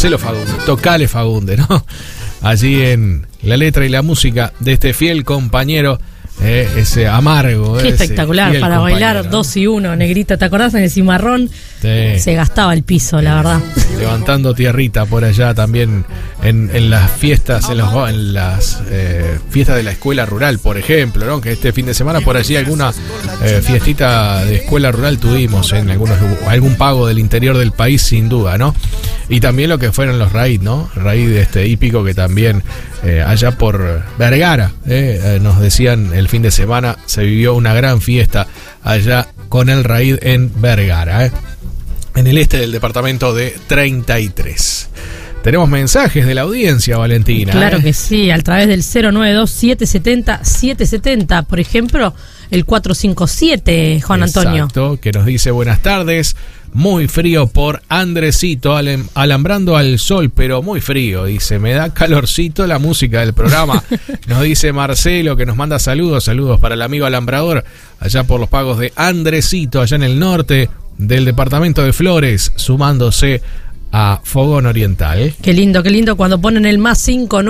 Marcelo Fagunde, Tocale Fagunde, ¿no? Allí en la letra y la música de este fiel compañero, ese amargo. Qué espectacular, para bailar 2 y 1, Negrita. ¿Te acordás en el Cimarrón? Sí. Se gastaba el piso, la verdad. Levantando tierrita por allá también en las fiestas, en las fiestas de la escuela rural, por ejemplo, ¿no? Que este fin de semana por allí alguna fiestita de escuela rural tuvimos en algún pago del interior del país, sin duda, ¿no? Y también lo que fueron los raid, ¿no? Raid hípico que también allá por Vergara, nos decían el fin de semana se vivió una gran fiesta allá con el raid en Vergara, en el este del departamento de 33. Tenemos mensajes de la audiencia, Valentina. Claro que sí, a través del 092-770-770, por ejemplo, el 457, Juan Antonio. Exacto, que nos dice buenas tardes. Muy frío por Andresito, alambrando al sol, pero muy frío, dice, me da calorcito la música del programa. Nos dice Marcelo, que nos manda saludos para el amigo alambrador, allá por los pagos de Andresito, allá en el norte del departamento de Flores, sumándose a Fogón Oriental. Qué lindo cuando ponen el más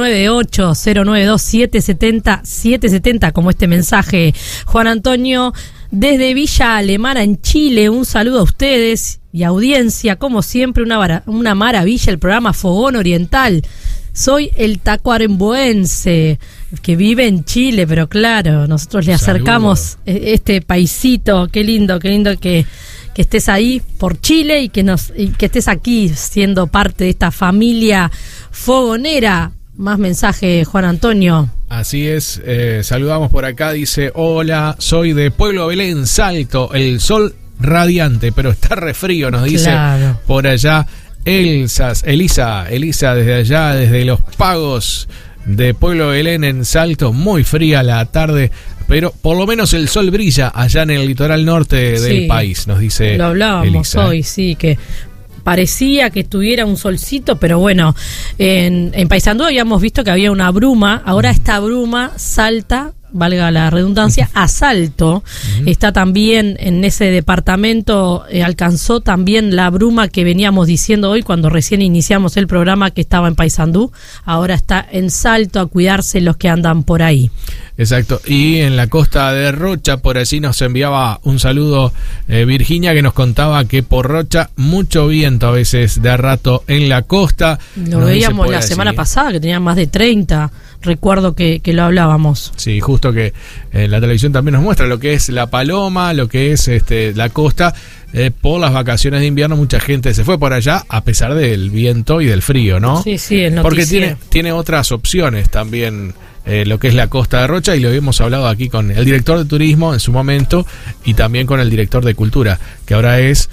598-092-770-770, como este mensaje, Juan Antonio. Desde Villa Alemana, en Chile, un saludo a ustedes y audiencia. Como siempre, una maravilla el programa Fogón Oriental. Soy el tacuarembóense que vive en Chile, pero claro, nosotros le acercamos este paisito. Qué lindo que estés ahí por Chile y que estés aquí siendo parte de esta familia fogonera. Más mensaje, Juan Antonio. Así es, saludamos por acá, dice, hola, soy de Pueblo Belén, Salto, el sol radiante, pero está re frío, nos dice por allá Elisa, desde allá, desde los pagos de Pueblo Belén en Salto, muy fría la tarde, pero por lo menos el sol brilla allá en el litoral norte del país, nos dice lo hablábamos Elisa, hoy, sí, que parecía que tuviera un solcito, pero bueno, en Paysandú habíamos visto que había una bruma, ahora esta bruma salta, valga la redundancia, a Salto. Está también en ese departamento, alcanzó también la bruma que veníamos diciendo hoy cuando recién iniciamos el programa, que estaba en Paysandú, ahora está en Salto, a cuidarse los que andan por ahí. Exacto, y en la costa de Rocha, por allí nos enviaba un saludo Virginia, que nos contaba que por Rocha mucho viento a veces de a rato en la costa. Lo veíamos la semana pasada, que tenían más de 30, recuerdo que lo hablábamos. Sí, justo que la televisión también nos muestra lo que es La Paloma, lo que es la costa. Por las vacaciones de invierno mucha gente se fue por allá a pesar del viento y del frío, ¿no? Sí, el noticiero. Porque tiene otras opciones también, lo que es la costa de Rocha, y lo hemos hablado aquí con el director de turismo en su momento y también con el director de cultura, que ahora es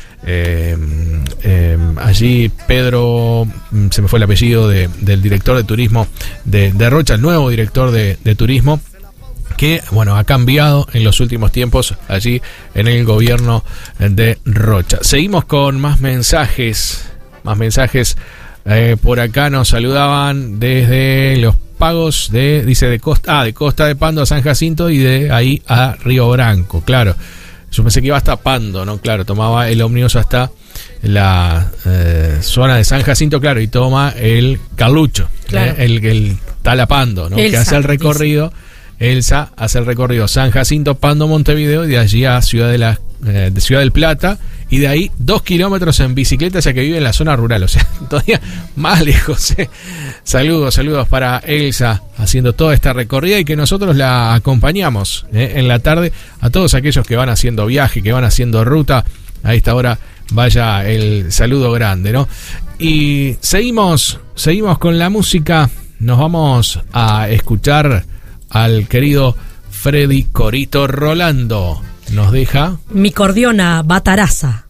allí Pedro, se me fue el apellido del director de turismo de Rocha, el nuevo director de turismo, que bueno, ha cambiado en los últimos tiempos allí en el gobierno de Rocha. Seguimos con más mensajes. Por acá nos saludaban desde los pagos de Costa de Pando a San Jacinto y de ahí a Río Branco. Claro, yo pensé que iba hasta Pando, ¿no? Claro, tomaba el ómnibus hasta la zona de San Jacinto, claro, y toma el Carlucho, claro. El Talapando, ¿no? Elsa, que hace el recorrido. Elsa hace el recorrido San Jacinto, Pando, Montevideo, y de allí a Ciudad del Plata, y de ahí 2 kilómetros en bicicleta, ya que vive en la zona rural, o sea, todavía más lejos. Saludos para Elsa haciendo toda esta recorrida, y que nosotros la acompañamos en la tarde a todos aquellos que van haciendo viaje, que van haciendo ruta. A esta hora vaya el saludo grande, ¿no? Y seguimos con la música. Nos vamos a escuchar al querido Freddy Corito Rolando. Nos deja Mi Cordiona Bataraza.